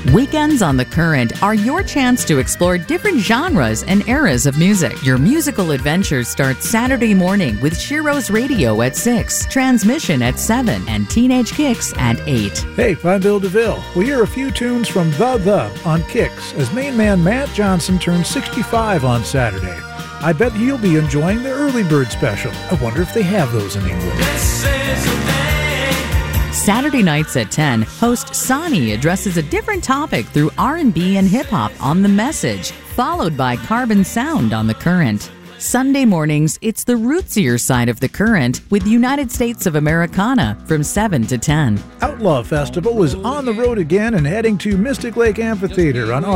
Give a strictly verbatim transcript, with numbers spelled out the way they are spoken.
Weekends on the Current are your chance to explore different genres and eras of music. Your musical adventures start Saturday morning with Shiro's Radio at six, Transmission at seven, and Teenage Kicks at eight. Hey, I'm Bill DeVille. We'll hear a few tunes from The The on Kicks as main man Matt Johnson turns sixty-five on Saturday. I bet he'll be enjoying the early bird special. I wonder if they have those in England. Saturday nights at ten, host Sonny addresses a different topic through R and B and hip-hop on The Message, followed by Carbon Sound on The Current. Sunday mornings, it's the rootsier side of The Current with United States of Americana from seven to ten. Outlaw Festival is on the road again and heading to Mystic Lake Amphitheater on August